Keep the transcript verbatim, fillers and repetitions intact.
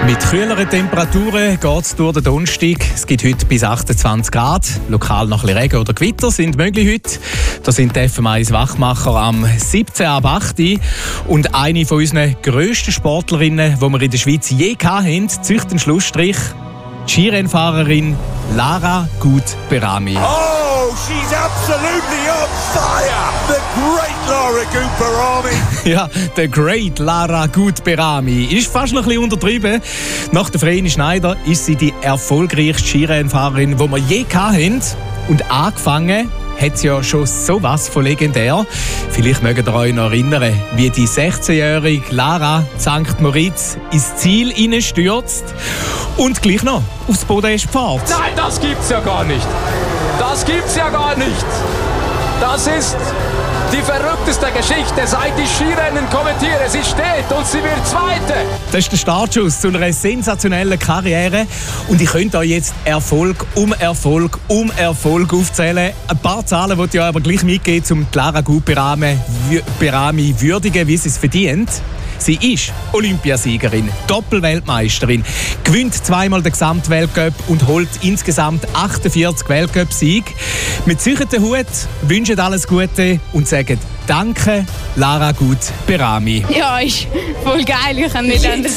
Mit kühleren Temperaturen geht es durch den Donnerstag. Es gibt heute bis achtundzwanzig Grad. Lokal noch ein bisschen Regen oder Gewitter sind möglich heute. Da sind die F M eins Wachmacher am siebzehn ab acht. Und eine von unseren grössten Sportlerinnen, die wir in der Schweiz je hatten, züchtet einen Schlussstrich. Die Skirennfahrerin Lara Gut-Berami. Oh, she's absolutely on fire! The great Lara Gut-Berami! Ja, der Great Lara Gut-Berami. Ist fast noch ein bisschen untertrieben. Nach der Vreni Schneider ist sie die erfolgreichste Skirennfahrerin, die wir je hatten. Und angefangen hat sie ja schon sowas von legendär. Vielleicht mögt ihr euch noch erinnern, wie die sechzehnjährige Lara Sankt Moritz ins Ziel hineinstürzt und gleich noch aufs Podest fährt. Nein, das gibt's ja gar nicht. Das gibt's ja gar nicht. Das ist die verrückteste Geschichte, seit ich Skirennen kommentiere. Sie steht und sie wird Zweite. Das ist der Startschuss zu einer sensationellen Karriere. Und ich könnte euch jetzt Erfolg um Erfolg um Erfolg aufzählen. Ein paar Zahlen wollte ich euch aber gleich mitgeben, um die Lara Gut-Berami Berami würdigen, wie sie es verdient. Sie ist Olympiasiegerin, Doppelweltmeisterin, gewinnt zweimal den Gesamtweltcup und holt insgesamt achtundvierzig Weltcup-Siege. Wir ziehen den Hut, wünschen alles Gute und sagen Danke, Lara Gut-Berami. Ja, ist voll geil. Ich kann nicht anders